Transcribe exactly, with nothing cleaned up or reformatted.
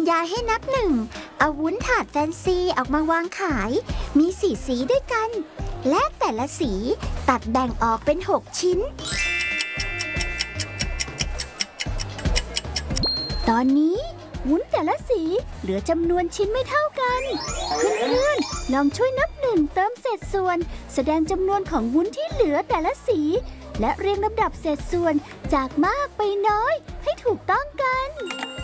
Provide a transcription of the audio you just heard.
ยายให้นับหนึ่งเอาวุ้นถาดแฟนซีออกมาวางขายมีสี่สีด้วยกันและแต่ละสีตัดแบ่งออกเป็นหกชิ้นตอนนี้วุ้นแต่ละสีเหลือจำนวนชิ้นไม่เท่ากันเพื่อนๆลองช่วยนับหนึ่งเติมเศษส่วนแสดงจำนวนของวุ้นที่เหลือแต่ละสีและเรียงลำดับเศษส่วนจากมากไปน้อยให้ถูกต้องกัน